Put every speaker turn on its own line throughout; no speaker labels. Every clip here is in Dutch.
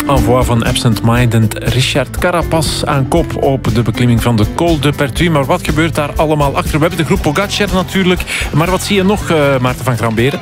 Envoi van absent-minded Richard Carapaz aan kop op de beklimming van de Col de Pertuis. Maar wat gebeurt daar allemaal achter? We hebben de groep Pogacar natuurlijk. Maar wat zie je nog, Maarten van Gramberen?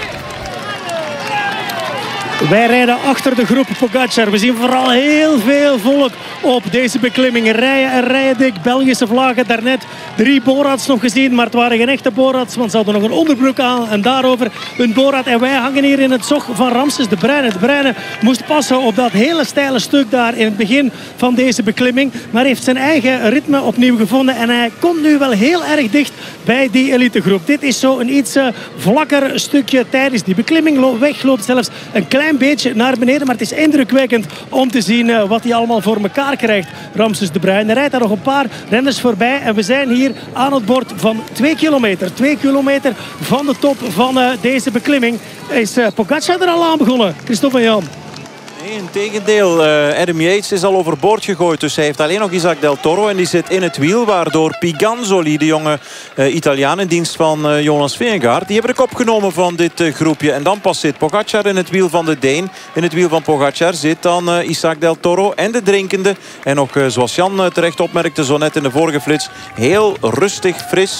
Wij rijden achter de groep Pogacar. We zien vooral heel veel volk op deze beklimming. Rijen en rijen dik. Belgische vlaggen. Daarnet 3 Borads nog gezien. Maar het waren geen echte Borads. Want ze hadden nog een onderbroek aan. En daarover een Borad. En wij hangen hier in het zog van Ramses de Bruyne. De Bruyne moest passen op dat hele steile stuk daar in het begin van deze beklimming. Maar heeft zijn eigen ritme opnieuw gevonden. En hij komt nu wel heel erg dicht bij die elitegroep. Dit is zo een iets vlakker stukje tijdens die beklimming. Wegloopt zelfs een klein beetje naar beneden. Maar het is indrukwekkend om te zien wat hij allemaal voor elkaar krijgt. Ramses de Bruyne. Hij rijdt daar nog een paar renners voorbij. En we zijn hier aan het bord van 2 kilometer. 2 kilometer van de top van deze beklimming. Is Pogacar er al aan begonnen? Christophe en Jan.
Nee, integendeel. Adam Yates is al overboord gegooid. Dus hij heeft alleen nog Isaac Del Toro. En die zit in het wiel. Waardoor Piganzoli, de jonge Italiaan in dienst van Jonas Vingegaard. Die hebben de kop genomen van dit groepje. En dan pas zit Pogacar in het wiel van de Deen. In het wiel van Pogacar zit dan Isaac Del Toro en de drinkende. En nog zoals Jan terecht opmerkte zo net in de vorige flits. Heel rustig, fris.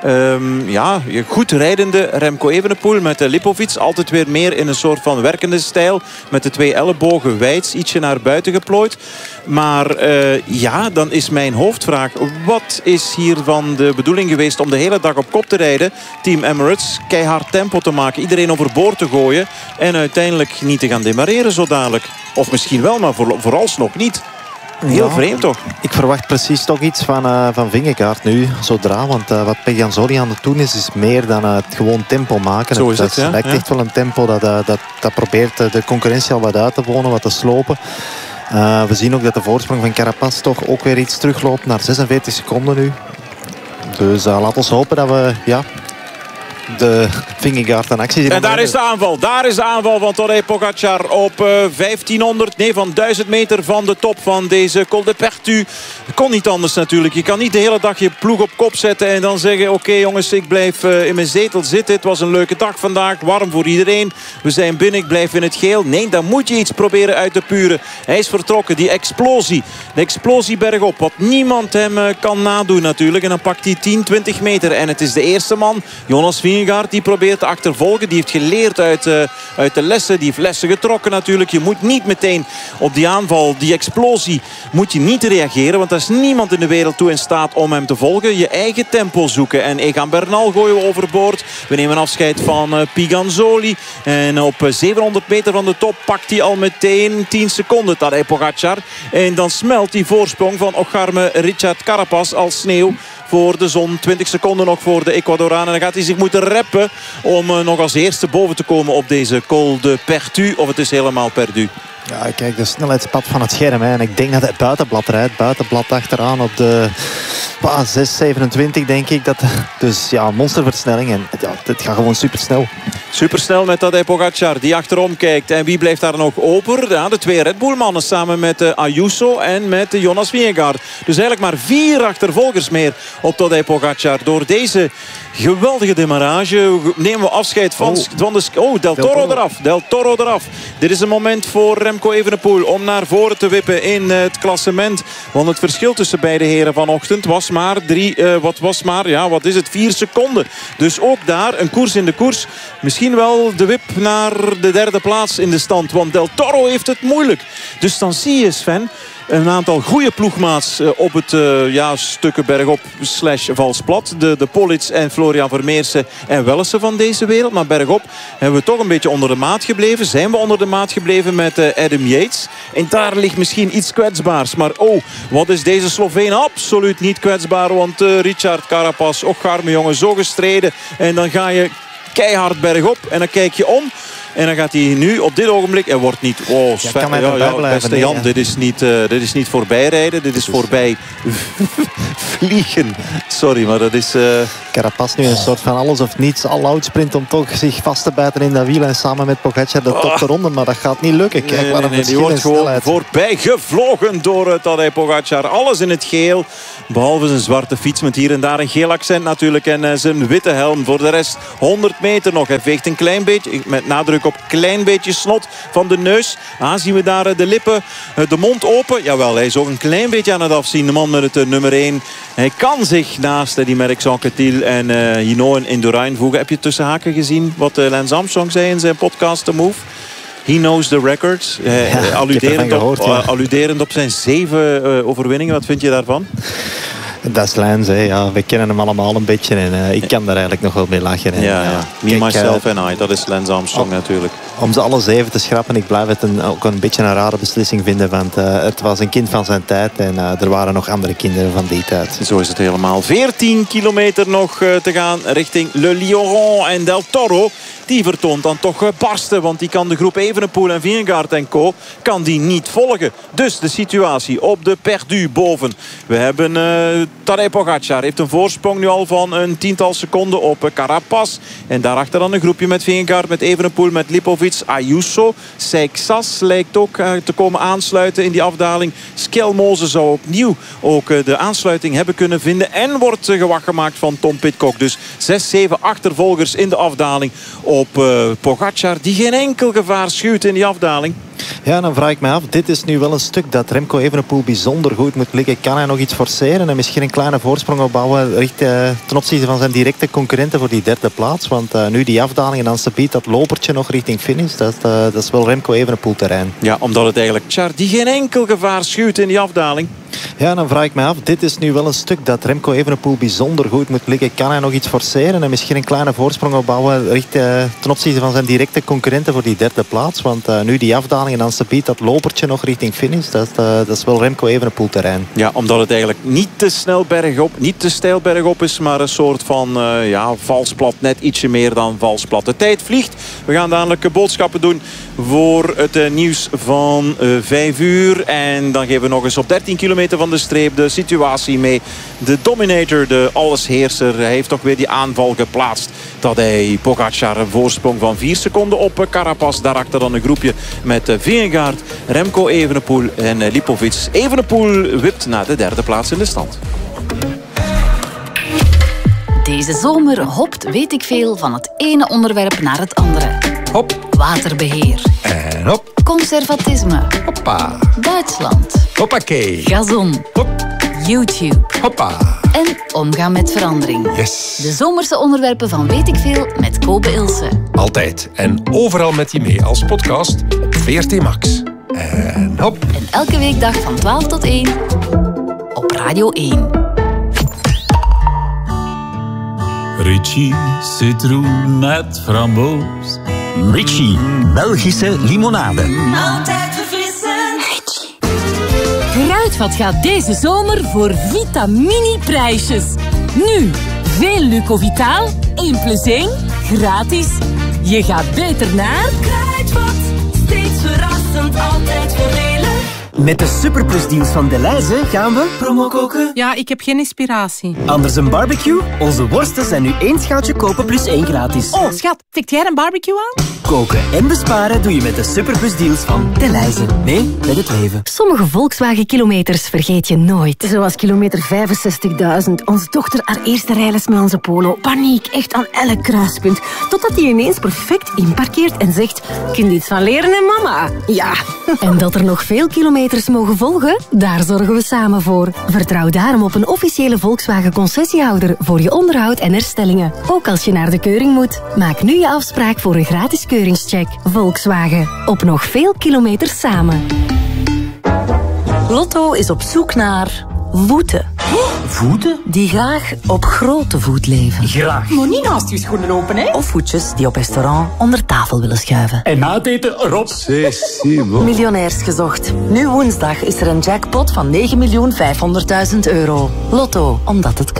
Goed rijdende Remco Evenepoel met Lipovic. Altijd weer meer in een soort van werkende stijl. Met de 2 ellebogen wijds. Ietsje naar buiten geplooid. Maar dan is mijn hoofdvraag. Wat is hiervan de bedoeling geweest om de hele dag op kop te rijden? Team Emirates keihard tempo te maken. Iedereen overboord te gooien. En uiteindelijk niet te gaan demareren zo dadelijk. Of misschien wel, maar vooralsnog niet. Heel vreemd toch?
Ik verwacht precies toch iets van Vingegaard nu, zodra. Want wat Piganzoli aan het doen is meer dan het gewoon tempo maken.
Zo is het,
het lijkt echt wel een tempo dat probeert de concurrentie al wat uit te wonen, wat te slopen. We zien ook dat de voorsprong van Carapaz toch ook weer iets terugloopt naar 46 seconden nu. Dus laten we hopen dat we de Vingegaard aan actie zien.
En daar is de aanval. Daar is de aanval van Tadej Pogacar op 1000 meter van de top van deze Col de Pertuis. Kon niet anders natuurlijk. Je kan niet de hele dag je ploeg op kop zetten en dan zeggen oké, jongens, ik blijf in mijn zetel zitten. Het was een leuke dag vandaag. Warm voor iedereen. We zijn binnen. Ik blijf in het geel. Nee, dan moet je iets proberen uit te puren. Hij is vertrokken. Die explosie. De explosie bergop. Wat niemand hem kan nadoen natuurlijk. En dan pakt hij 10-20 meter. En het is de eerste man. Jonas Vingegaard die probeert te achtervolgen. Die heeft geleerd uit de lessen. Die heeft lessen getrokken natuurlijk. Je moet niet meteen op die aanval, die explosie, moet je niet reageren. Want daar is niemand in de wereld toe in staat om hem te volgen. Je eigen tempo zoeken. En Egan Bernal gooien we overboord. We nemen afscheid van Piganzoli. En op 700 meter van de top pakt hij al meteen 10 seconden. Tadej Pogacar. En dan smelt die voorsprong van ocharme Richard Carapaz als sneeuw voor de zon. 20 seconden nog voor de Ecuadoraan. En dan gaat hij zich moeten reppen om nog als eerste boven te komen op deze Col de Pertuis. Of het is helemaal perdu.
Ja, kijk, de snelheidspad van het scherm. Hè. En ik denk dat hij buitenblad rijdt. Buitenblad achteraan op de 6,27 denk ik. Dus ja, monsterversnelling. En het gaat gewoon supersnel.
Supersnel met Tadej Pogacar die achterom kijkt. En wie blijft daar nog open? Ja, de 2 Red Bull mannen samen met Ayuso en met Jonas Vingegaard. Dus eigenlijk maar 4 achtervolgers meer op Tadej Pogacar. Door deze geweldige demarrage nemen we afscheid van de... Oh, Del Toro eraf. Del Toro eraf. Dit is een moment voor Remco Evenepoel om naar voren te wippen in het klassement. Want het verschil tussen beide heren vanochtend was maar 4 seconden. Dus ook daar een koers in de koers. Misschien wel de wip naar de 3e plaats in de stand. Want Del Toro heeft het moeilijk. Dus dan zie je, Sven, een aantal goede ploegmaats op het stukken bergop / valsplat. De Polits en Florian Vermeersen en Wellessen van deze wereld. Maar bergop hebben we toch een beetje onder de maat gebleven. Zijn we onder de maat gebleven met Adam Yates. En daar ligt misschien iets kwetsbaars. Maar wat is deze Sloveen? Absoluut niet kwetsbaar. Want Richard Carapaz, ocharme jongen, zo gestreden. En dan ga je keihard bergop. En dan kijk je om. En dan gaat hij nu op dit ogenblik... Hij wordt niet... Oh, Sven, beste Jan, dit is niet voorbij rijden. Dit is voorbij vliegen. Sorry, maar dat is...
Carapaz nu een soort van alles of niets all-out sprint om toch zich vast te bijten in dat wiel. En samen met Pogacar de top te ronden. Maar dat gaat niet lukken. Kijk,
die wordt gewoon voorbij gevlogen door Tadej Pogacar. Alles in het geel. Behalve zijn zwarte fiets met hier en daar een geel accent natuurlijk. En zijn witte helm. Voor de rest 100 meter nog. Hij veegt een klein beetje, met nadruk natuurlijk op klein beetje snot van de neus. Zien we daar de lippen, de mond open. Jawel, hij is ook een klein beetje aan het afzien. De man met het nummer 1. Hij kan zich naast die Merckx Anquetil en Hinault en Indurain voegen. Heb je tussen haken gezien wat Lance Armstrong zei in zijn podcast The Move? He knows the records. Alluderend op zijn 7 overwinningen. Wat vind je daarvan?
Dat is Lance, hè. Ja, we kennen hem allemaal een beetje en ik kan daar eigenlijk nog wel mee lachen.
Me, myself and I, dat is Lance Armstrong natuurlijk.
Om ze alle 7 te schrappen, ik blijf het ook een beetje een rare beslissing vinden, want het was een kind van zijn tijd en er waren nog andere kinderen van die tijd.
Zo is het helemaal. 14 kilometer nog te gaan richting Le Lion en Del Toro. Die vertoont dan toch barsten, want die kan de groep Evenepoel en Vingegaard en co. kan die niet volgen. Dus de situatie op de Perdu boven. We hebben Tadej Pogačar heeft een voorsprong nu al van een 10-tal seconden op Carapaz. En daarachter dan een groepje met Vingegaard, met Evenepoel, met Lipovic, Ayuso. Seixas lijkt ook te komen aansluiten in die afdaling. Skelmoze zou opnieuw ook de aansluiting hebben kunnen vinden. En wordt gewacht gemaakt van Tom Pidcock. Dus 6, 7 achtervolgers in de afdaling op Pogačar, die geen enkel gevaar schuwt in die afdaling.
Ja, dan vraag ik me af, dit is nu wel een stuk dat Remco Evenepoel bijzonder goed moet liggen. Kan hij nog iets forceren en misschien een kleine voorsprong opbouwen ten opzichte van zijn directe concurrenten voor die 3e plaats? Want nu die afdaling en dan subiet dat lopertje nog richting finish, dat is wel Remco Evenepoel terrein.
Ja, omdat het eigenlijk Char die geen enkel gevaar schuwt in die afdaling.
Ja, dan vraag ik me af, dit is nu wel een stuk dat Remco Evenepoel bijzonder goed moet liggen. Kan hij nog iets forceren en misschien een kleine voorsprong opbouwen ten opzichte van zijn directe concurrenten voor die 3e plaats? Want nu die afdaling en dan subiet dat lopertje nog richting finish, dat is wel Remco Evenepoel terrein.
Ja, omdat het eigenlijk niet te snel bergop, niet te steil bergop is, maar een soort van vals plat, net ietsje meer dan vals plat. De tijd vliegt. We gaan dadelijk boodschappen doen voor het nieuws van 5 uur. En dan geven we nog eens op 13 kilometer van de streep de situatie mee. De dominator, de allesheerser, heeft toch weer die aanval geplaatst. Tadej Pogačar een voorsprong van 4 seconden op Carapaz. Daarachter dan een groepje met Vingegaard, Remco Evenepoel en Lipovic. Evenepoel wipt naar de 3e plaats in de stand.
Deze zomer hopt weet ik veel van het ene onderwerp naar het andere.
Hop.
Waterbeheer.
En hop.
Conservatisme.
Hoppa.
Duitsland.
Hoppakee.
Gazon.
Hop.
YouTube.
Hoppa.
En omgaan met verandering.
Yes.
De zomerse onderwerpen van weet ik veel met Kobe Ilse.
Altijd en overal met je mee als podcast op VRT Max. En hop.
En elke weekdag van 12 tot 1 op Radio 1.
Ritchie citroen met framboos.
Ritchie, Belgische limonade.
Altijd verfrissend.
Kruidvat gaat deze zomer voor Vitamini-prijsjes. Nu, veel Lucovitaal, 1+1, gratis. Je gaat beter naar
Kruidvat, steeds verrassend, altijd voordelig.
Met de superplusdeals van Delhaize gaan we
promo koken.
Ja, ik heb geen inspiratie.
Anders een barbecue. Onze worsten zijn nu 1 schaaltje kopen plus 1 gratis.
Oh, schat, tikt jij een barbecue aan?
Koken en besparen doe je met de superplusdeals van Delhaize. Nee, met het leven.
Sommige Volkswagen-kilometers vergeet je nooit. Zoals kilometer 65.000. Onze dochter haar eerste rijles met onze Polo. Paniek, echt aan elk kruispunt. Totdat hij ineens perfect inparkeert en zegt... Kun je iets van leren, hè, mama? Ja. En dat er nog veel kilometers mogen volgen? Daar zorgen we samen voor. Vertrouw daarom op een officiële Volkswagen-concessiehouder voor je onderhoud en herstellingen. Ook als je naar de keuring moet. Maak nu je afspraak voor een gratis keuringscheck. Volkswagen. Op nog veel kilometers samen.
Lotto is op zoek naar voeten.
Voeten?
Die graag op grote voet leven.
Graag.
Maar niet naast je schoenen lopen, hè?
Of voetjes die op restaurant onder tafel willen schuiven.
En na het eten erop.
Miljonairs gezocht. Nu woensdag is er een jackpot van €9.500.000. Lotto, omdat het kan.